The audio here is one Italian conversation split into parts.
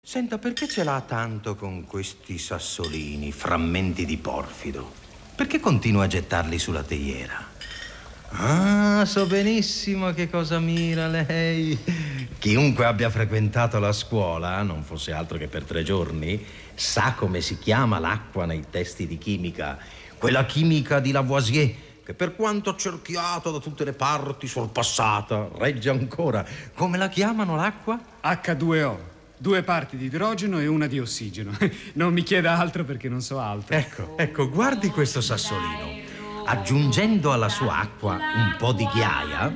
Senta, perché ce l'ha tanto con questi sassolini, frammenti di porfido? Perché continua a gettarli sulla teiera? Ah, so benissimo a che cosa mira lei. Chiunque abbia frequentato la scuola, non fosse altro che per 3 giorni, sa come si chiama l'acqua nei testi di chimica. Quella chimica di Lavoisier, che per quanto accerchiata da tutte le parti, sorpassata, regge ancora. Come la chiamano l'acqua? H2O. 2 parti di idrogeno e 1 di ossigeno. Non mi chieda altro perché non so altro. Ecco, guardi questo sassolino. Aggiungendo alla sua acqua un po' di ghiaia.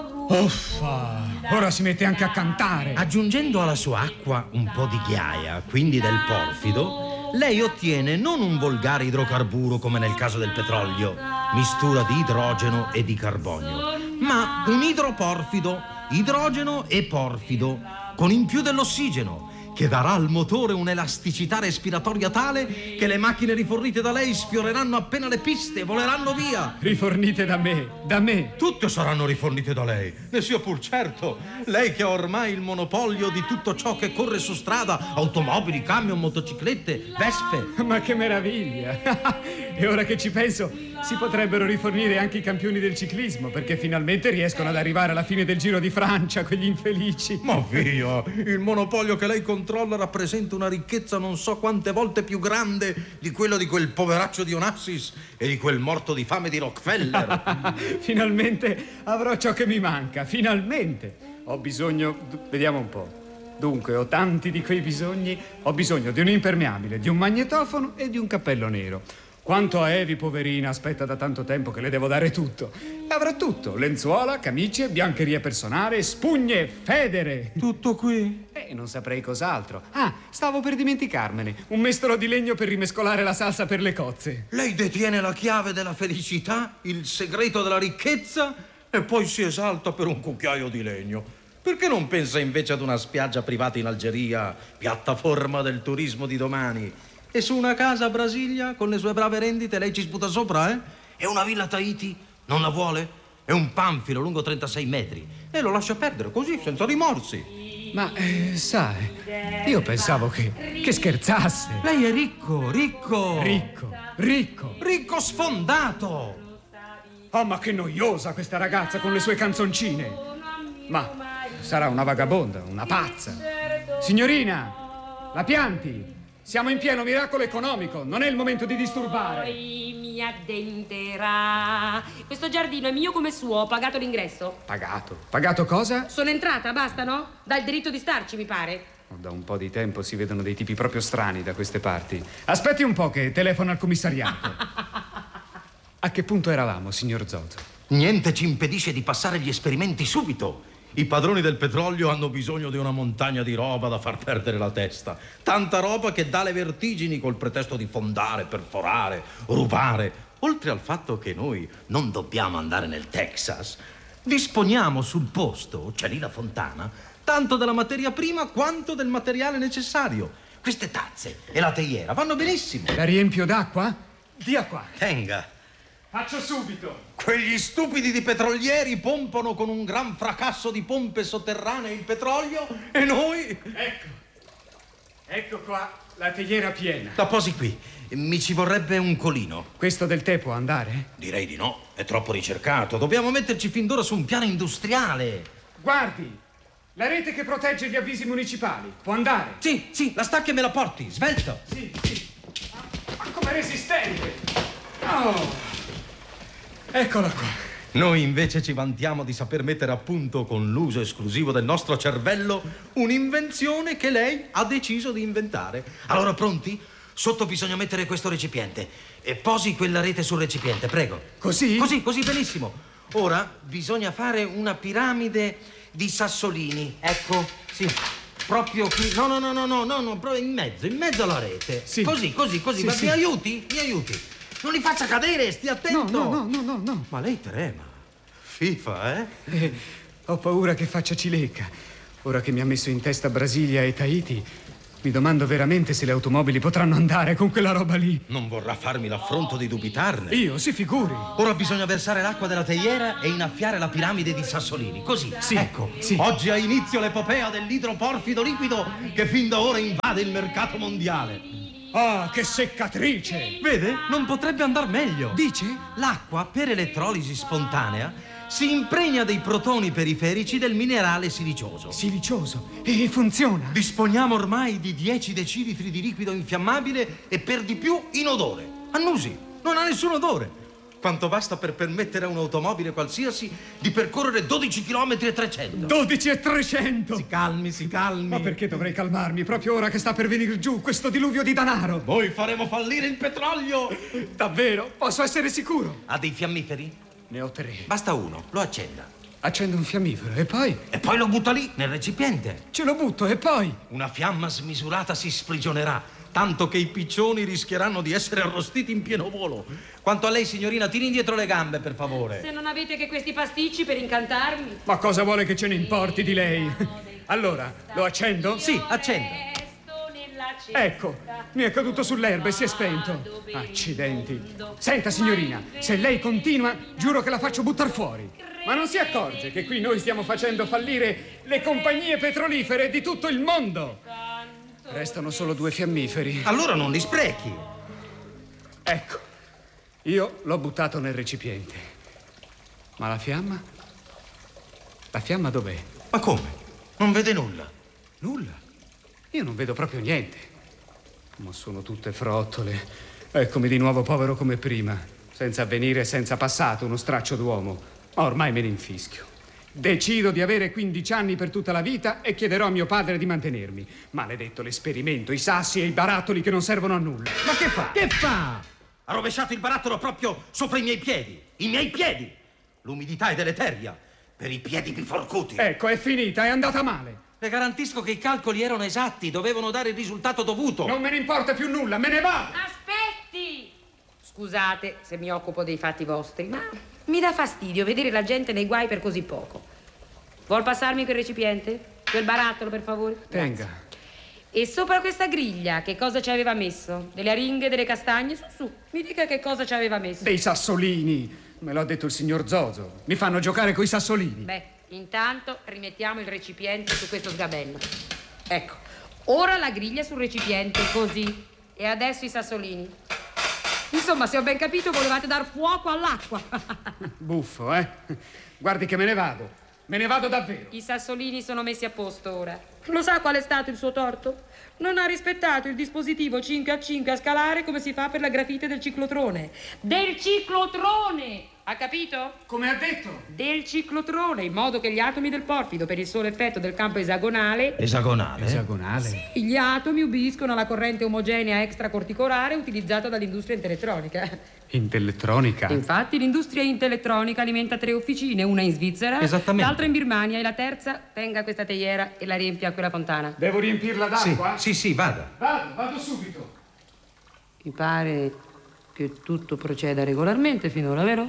Uffa! Ora si mette anche a cantare. Aggiungendo alla sua acqua un po' di ghiaia, quindi del porfido, lei ottiene non un volgare idrocarburo come nel caso del petrolio, mistura di idrogeno e di carbonio, ma un idroporfido, idrogeno e porfido, con in più dell'ossigeno, che darà al motore un'elasticità respiratoria tale che le macchine rifornite da lei sfioreranno appena le piste e voleranno via. Rifornite da me. Tutte saranno rifornite da lei, ne sia pur certo. Lei che ha ormai il monopolio di tutto ciò che corre su strada, automobili, camion, motociclette, vespe. Ma che meraviglia! E ora che ci penso, si potrebbero rifornire anche i campioni del ciclismo, perché finalmente riescono ad arrivare alla fine del Giro di Francia, quegli infelici. Ma via, il monopolio che lei controlla rappresenta una ricchezza non so quante volte più grande di quella di quel poveraccio di Onassis e di quel morto di fame di Rockefeller. Finalmente avrò ciò che mi manca, finalmente. Ho bisogno, vediamo un po'. Dunque, ho tanti di quei bisogni. Ho bisogno di un impermeabile, di un magnetofono e di un cappello nero. Quanto a Evi, poverina, aspetta da tanto tempo che le devo dare tutto. E avrà tutto: lenzuola, camicie, biancheria personale, spugne, federe. Tutto qui? Non saprei cos'altro. Ah, stavo per dimenticarmene. Un mestolo di legno per rimescolare la salsa per le cozze. Lei detiene la chiave della felicità, il segreto della ricchezza e poi si esalta per un cucchiaio di legno. Perché non pensa invece ad una spiaggia privata in Algeria, piattaforma del turismo di domani? E su una casa a Brasilia, con le sue brave rendite, lei ci sputa sopra, eh? E una villa a Tahiti? Non la vuole? È un panfilo lungo 36 metri. E lo lascia perdere così, senza rimorsi. Ma, sai, io pensavo che scherzasse. Lei è ricco. Ricco Sfondato. Oh, ma che noiosa questa ragazza con le sue canzoncine. Ma sarà una vagabonda, una pazza. Signorina, la pianti? Siamo in pieno miracolo economico, non è il momento di disturbare. Poi mi addenterà. Questo giardino è mio come suo, ho pagato l'ingresso. Pagato cosa? Sono entrata, basta, no? Dà il diritto di starci, mi pare. Da un po' di tempo si vedono dei tipi proprio strani da queste parti. Aspetti un po' che telefono al commissariato. A che punto eravamo, signor Zozo? Niente ci impedisce di passare gli esperimenti subito. I padroni del petrolio hanno bisogno di una montagna di roba da far perdere la testa. Tanta roba che dà le vertigini col pretesto di fondare, perforare, rubare. Oltre al fatto che noi non dobbiamo andare nel Texas, disponiamo sul posto, c'è lì la fontana, tanto della materia prima quanto del materiale necessario. Queste tazze e la teiera vanno benissimo. La riempio d'acqua? Dia qua. Tenga. Faccio subito. Quegli stupidi di petrolieri pompano con un gran fracasso di pompe sotterranee il petrolio e noi... Ecco qua la teiera piena. La posi qui. Mi ci vorrebbe un colino. Questo del tè può andare? Direi di no, è troppo ricercato. Dobbiamo metterci fin d'ora su un piano industriale. Guardi, la rete che protegge gli avvisi municipali. Può andare? Sì, la stacca e me la porti, svelto. Sì. Ma com'è resistente? Oh. Eccola qua. Noi invece ci vantiamo di saper mettere a punto con l'uso esclusivo del nostro cervello un'invenzione che lei ha deciso di inventare. Allora, pronti? Sotto bisogna mettere questo recipiente e posi quella rete sul recipiente, prego. Così? Così, benissimo. Ora bisogna fare una piramide di sassolini. Ecco, sì. Proprio qui. No, proprio in mezzo alla rete. Sì. Così. Sì, Ma sì. Mi aiuti? Non li faccia cadere, stia attento. No. Ma lei trema. FIFA, eh? Ho paura che faccia cilecca. Ora che mi ha messo in testa Brasilia e Tahiti, Mi domando veramente se le automobili potranno andare con quella roba lì. Non vorrà farmi l'affronto di dubitarne. Io, si figuri. Ora bisogna versare l'acqua della teiera e innaffiare la piramide di Sassolini. Così, Sì, ecco. sì. Oggi ha inizio l'epopea dell'idroporfido liquido che fin da ora invade il mercato mondiale. Ah, che seccatrice! Vede? Non potrebbe andar meglio. Dice? L'acqua, per elettrolisi spontanea, si impregna dei protoni periferici del minerale silicioso. Silicioso. E funziona. Disponiamo ormai di 10 decilitri di liquido infiammabile e per di più inodore. Annusi, non ha nessun odore. Quanto basta per permettere a un'automobile qualsiasi di percorrere 12 km e 300. 12 e 300! Si calmi, si calmi. Ma perché dovrei calmarmi proprio ora che sta per venire giù questo diluvio di denaro? Noi faremo fallire il petrolio. Davvero? Posso essere sicuro? Ha dei fiammiferi? Ne ho 3. Basta uno, lo accenda. Accendo un fiammifero e poi? E poi lo butta lì, nel recipiente. Ce lo butto e poi? Una fiamma smisurata si sprigionerà, tanto che i piccioni rischieranno di essere arrostiti in pieno volo. Quanto a lei, signorina, tiri indietro le gambe, per favore. Se non avete che questi pasticci per incantarmi. Ma cosa vuole che ce ne importi di lei? Allora, lo accendo? Sì, accenda. Ecco, mi è caduto sull'erba e si è spento. Accidenti. Senta, signorina, se lei continua, giuro che la faccio buttar fuori. Ma non si accorge che qui noi stiamo facendo fallire le compagnie petrolifere di tutto il mondo? Restano solo 2 fiammiferi. Allora non li sprechi. Ecco, io l'ho buttato nel recipiente. Ma la fiamma? La fiamma dov'è? Ma come? Non vede nulla? Nulla. Io non vedo proprio niente. Ma sono tutte frottole. Eccomi di nuovo povero come prima, senza avvenire e senza passato, uno straccio d'uomo. Ma ormai me ne infischio. Decido di avere 15 anni per tutta la vita e chiederò a mio padre di mantenermi. Maledetto l'esperimento, i sassi e i barattoli che non servono a nulla. Ma che fa? Che fa? Ha rovesciato il barattolo proprio sopra i miei piedi. I miei piedi! L'umidità è deleteria per i piedi biforcuti. Ecco, è finita, è andata male. Le garantisco che i calcoli erano esatti, dovevano dare il risultato dovuto. Non me ne importa più nulla, me ne vado! Aspetti! Scusate se mi occupo dei fatti vostri, ma mi dà fastidio vedere la gente nei guai per così poco. Vuol passarmi quel recipiente? Quel barattolo, per favore? Tenga. Grazie. E sopra questa griglia che cosa ci aveva messo? Delle aringhe, delle castagne? Su, mi dica che cosa ci aveva messo. Dei sassolini, me l'ha detto il signor Zozo. Mi fanno giocare coi sassolini. Beh, intanto rimettiamo il recipiente su questo sgabello. Ecco, ora la griglia sul recipiente, così. E adesso i sassolini. Insomma, se ho ben capito, volevate dar fuoco all'acqua. Buffo, eh? Guardi che me ne vado. Me ne vado davvero. I sassolini sono messi a posto ora. Lo sa qual è stato il suo torto? Non ha rispettato il dispositivo 5 a 5 a scalare come si fa per la grafite del ciclotrone. Del ciclotrone! Ha capito? Come ha detto? Del ciclotrone, in modo che gli atomi del porfido, per il solo effetto del campo esagonale... Esagonale? Esagonale? Gli atomi ubbidiscono alla corrente omogenea extracorticolare utilizzata dall'industria intellettronica. Intellettronica? Infatti l'industria intellettronica alimenta 3 officine, una in Svizzera, Esattamente. l'altra in Birmania e la terza tenga questa teiera e la riempia a quella fontana. Devo riempirla d'acqua? Sì, vada. Vado subito. Mi pare che tutto proceda regolarmente finora, vero?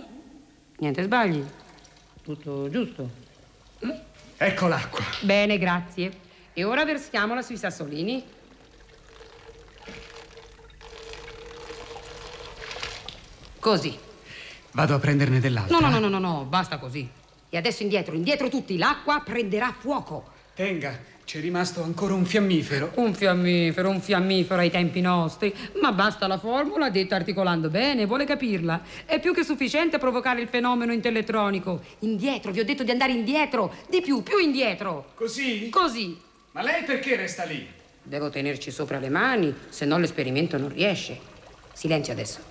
Niente sbagli? Tutto giusto? Ecco l'acqua. Bene, grazie. E ora versiamola sui sassolini. Così. Vado a prenderne dell'altra. No, basta così. E adesso indietro tutti. L'acqua prenderà fuoco. Tenga, c'è rimasto ancora un fiammifero. Un fiammifero ai tempi nostri. Ma basta la formula detta articolando bene, vuole capirla. È più che sufficiente a provocare il fenomeno intellettronico. Indietro, vi ho detto di andare indietro. Di più indietro. Così? Così. Ma lei perché resta lì? Devo tenerci sopra le mani, se no l'esperimento non riesce. Silenzio adesso.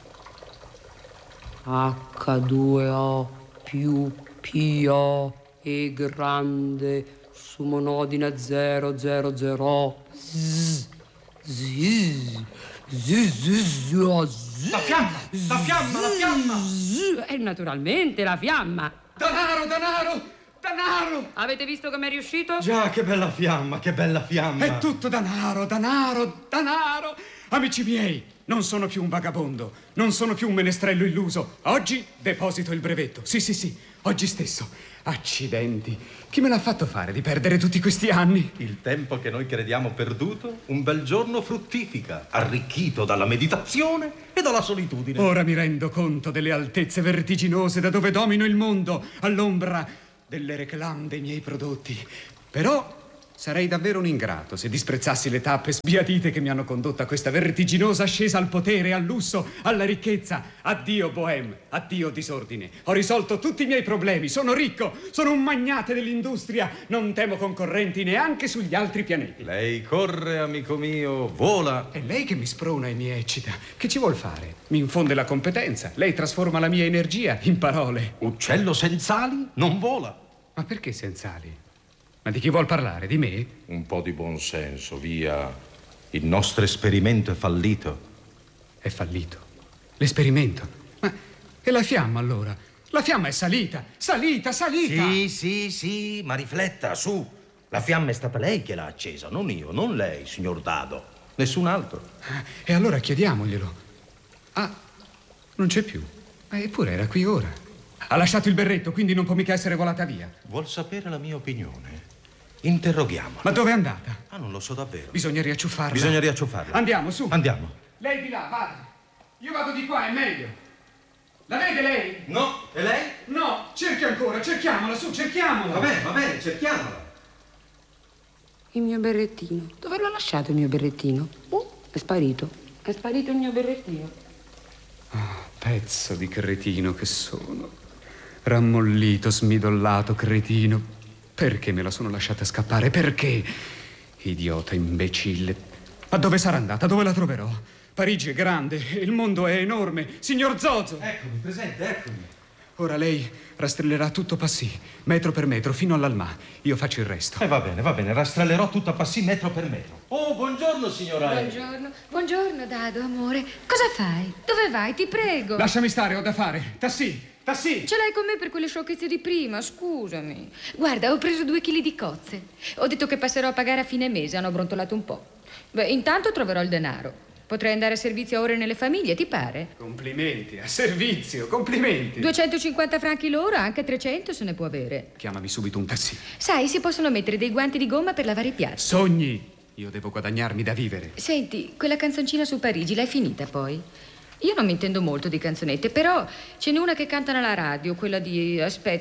H2O più PO e grande su monodina 000 La fiamma! E naturalmente la fiamma. Danaro! Avete visto come è riuscito? Già, che bella fiamma! È tutto danaro! Amici miei, non sono più un vagabondo, non sono più un menestrello illuso. Oggi deposito il brevetto. Sì, oggi stesso. Accidenti. Chi me l'ha fatto fare di perdere tutti questi anni? Il tempo che noi crediamo perduto, un bel giorno fruttifica, arricchito dalla meditazione e dalla solitudine. Ora mi rendo conto delle altezze vertiginose da dove domino il mondo, all'ombra delle réclame dei miei prodotti. Però sarei davvero un ingrato se disprezzassi le tappe sbiadite che mi hanno condotto a questa vertiginosa ascesa al potere, al lusso, alla ricchezza. Addio bohème, addio disordine. Ho risolto tutti i miei problemi, sono ricco, sono un magnate dell'industria, non temo concorrenti neanche sugli altri pianeti. Lei corre, amico mio, vola. È lei che mi sprona e mi eccita. Che ci vuol fare? Mi infonde la competenza. Lei trasforma la mia energia in parole. Uccello senza ali non vola. Ma perché senza ali? Ma di chi vuol parlare? Di me? Un po' di buonsenso, via. Il nostro esperimento è fallito. È fallito. L'esperimento. Ma e la fiamma allora? La fiamma è salita. Salita. Sì, ma rifletta, su. La fiamma è stata lei che l'ha accesa, non io, non lei, signor Dado. Nessun altro. E allora chiediamoglielo. Ah, non c'è più. Eppure era qui ora. Ha lasciato il berretto, quindi non può mica essere volata via. Vuol sapere la mia opinione? Interroghiamola. Ma dove è andata? Ah, non lo so davvero. Bisogna riacciuffarla. Bisogna riacciuffarla. Andiamo, su. Andiamo. Lei di là, vada. Io vado di qua, è meglio. La vede lei? No, e lei? No, cerchi ancora, cerchiamola, su, cerchiamola. Va bene, cerchiamola. Il mio berrettino. Dove l'ho lasciato il mio berrettino? È sparito. È sparito il mio berrettino. Pezzo di cretino che sono. Rammollito, smidollato, cretino. Perché me la sono lasciata scappare? Perché? Idiota, imbecille. Ma dove sarà andata? Dove la troverò? Parigi è grande, il mondo è enorme. Signor Zozo! Eccomi, presente, eccomi. Ora lei rastrellerà tutto passì, metro per metro, fino all'Almà. Io faccio il resto. Va bene, rastrellerò tutto a passi metro per metro. Oh, buongiorno, signora. Buongiorno, Dado, amore. Cosa fai? Dove vai? Ti prego. Lasciami stare, ho da fare. Tassì. Ce l'hai con me per quelle sciocchezze di prima, scusami. Guarda, ho preso 2 chili di cozze. Ho detto che passerò a pagare a fine mese, hanno brontolato un po'. Beh, intanto troverò il denaro. Potrei andare a servizio a ore nelle famiglie, ti pare? Complimenti, a servizio, complimenti. 250 franchi l'ora, anche 300 se ne può avere. Chiamami subito un tassì. Sai, si possono mettere dei guanti di gomma per lavare i piatti. Sogni. Io devo guadagnarmi da vivere. Senti, quella canzoncina su Parigi, l'hai finita poi? Io non mi intendo molto di canzonette, però ce n'è una che canta alla radio, quella di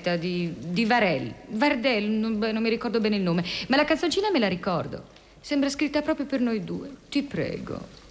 Vardel, non mi ricordo bene il nome, ma la canzoncina me la ricordo. Sembra scritta proprio per noi due. Ti prego.